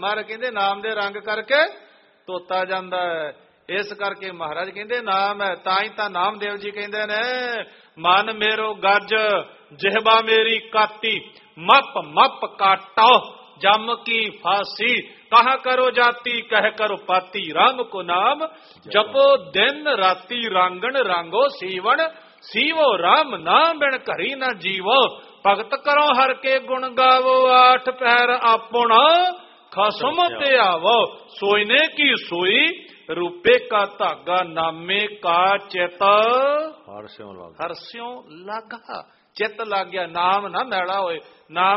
ਮਹਾਰਾਜ ਕਹਿੰਦੇ ਨਾਮ ਦੇ ਰੰਗ ਕਰਕੇ ਧੋਤਾ ਜਾਂਦਾ ਹੈ। ਇਸ ਕਰਕੇ ਮਹਾਰਾਜ ਕਹਿੰਦੇ ਨਾਮ ਹੈ। ਤਾਂ ਹੀ ਤਾਂ ਨਾਮਦੇਵ ਜੀ ਕਹਿੰਦੇ ਨੇ ਮਨ ਮੇਰੋ ਗੱਜ ਜਿਹਬਾ ਮੇਰੀ ਕਾਤੀ ਮਪ ਮਪ ਕਾਟੋ ਜਮ ਕੀ ਫਾਸੀ ਕਹਾ ਕਰੋ ਜਾਤੀ ਕਹਿ ਕਰੋ ਪਾਤੀ ਰਾਮ ਕੋ ਨਾਮ ਜਪੋ ਦਿਨ ਰਾਤੀ ਰਾਂਗਣ ਰਾਂਗੋ ਸੀਵਨ ਸੀਵੋ ਰਾਮ ਨਾਮ ਬਿਨ ਘਰੀ ਨਾ ਜੀਵੋ ਭਗਤ ਕਰੋ ਹਰ ਕੇ ਗੁਣ ਗਾਵੋ ਆਠ ਪਹਿਰ ਆਪਣਾ ਖਸਮ ਤੇ ਆਵੋ ਸੋਇਨੇ ਕੀ ਸੋਈ रूपे का धागा नामे का चित हरस्यों लगा चित लग गया नाम ना मैला होए नाम